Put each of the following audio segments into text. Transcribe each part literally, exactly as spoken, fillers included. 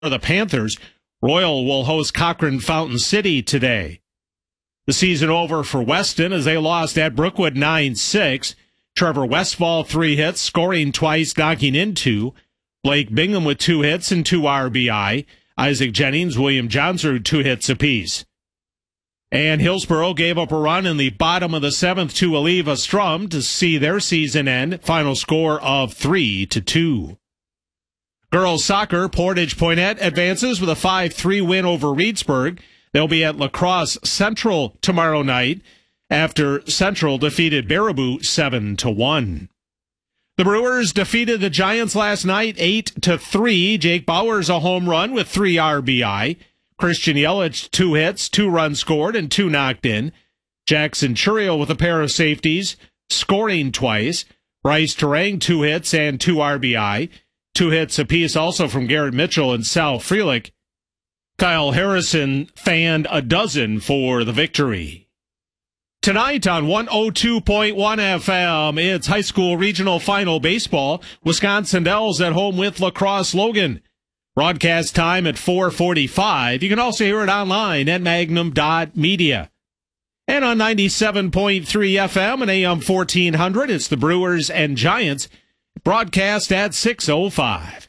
For the Panthers, Royal will host Cochrane Fountain City today. The season over for Weston as they lost at Brookwood nine six. Trevor Westfall, three hits, scoring twice, knocking in two. Blake Bingham with two hits and two R B I. Isaac Jennings, William Johnson, two hits apiece. And Hillsborough gave up a run in the bottom of the seventh to Aliva Strum to see their season end. Final score of three to two. Girls soccer, Portage Poinet advances with a five three win over Reedsburg. They'll be at La Crosse Central tomorrow night after Central defeated Baraboo seven to one. The Brewers defeated the Giants last night eight to three. Jake Bowers a home run with three R B I. Christian Yelich, two hits, two runs scored, and two knocked in. Jackson Churio with a pair of safeties, scoring twice. Bryce Terang, two hits and two R B I. Two hits apiece also from Garrett Mitchell and Sal Frelick. Kyle Harrison fanned a dozen for the victory. Tonight on one oh two point one F M, it's high school regional final baseball. Wisconsin Dells at home with La Crosse Logan. Broadcast time at four forty-five. You can also hear it online at magnum dot media. And on ninety-seven point three F M and A M fourteen hundred, it's the Brewers and Giants. Broadcast at six oh five.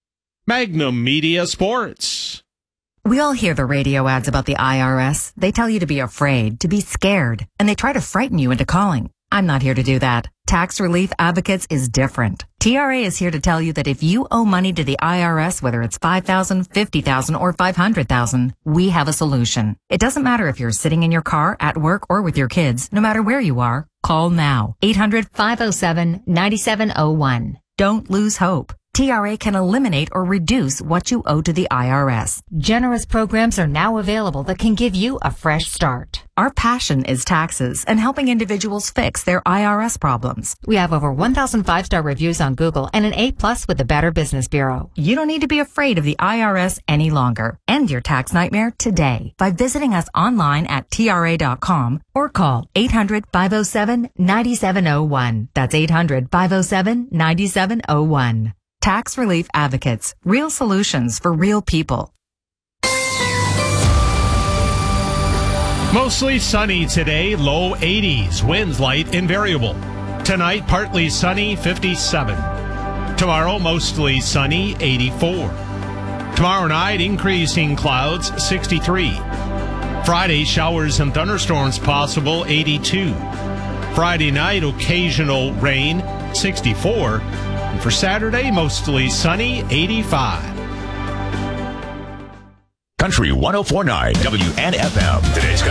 Magnum Media Sports. We all hear the radio ads about the I R S. They tell you to be afraid, to be scared, and they try to frighten you into calling. I'm not here to do that. Tax Relief Advocates is different. T R A is here to tell you that if you owe money to the I R S, whether it's five thousand dollars, fifty thousand dollars, or five hundred thousand dollars, we have a solution. It doesn't matter if you're sitting in your car, at work, or with your kids. No matter where you are, call now. eight hundred, five oh seven, nine seven oh one. Don't lose hope. T R A can eliminate or reduce what you owe to the I R S. Generous programs are now available that can give you a fresh start. Our passion is taxes and helping individuals fix their I R S problems. We have over one thousand five-star reviews on Google and an A plus with the Better Business Bureau. You don't need to be afraid of the I R S any longer. End your tax nightmare today by visiting us online at T R A dot com or call eight hundred, five oh seven, nine seven oh one. That's eight hundred, five oh seven, nine seven oh one. Tax Relief Advocates. Real solutions for real people. Mostly sunny today, low eighties. Winds light and variable. Tonight, partly sunny, fifty-seven. Tomorrow, mostly sunny, eighty-four. Tomorrow night, increasing clouds, sixty-three. Friday, showers and thunderstorms possible, eighty-two. Friday night, occasional rain, sixty-four. And for Saturday, mostly sunny, eighty-five. Country one oh four point nine W N F M. Today's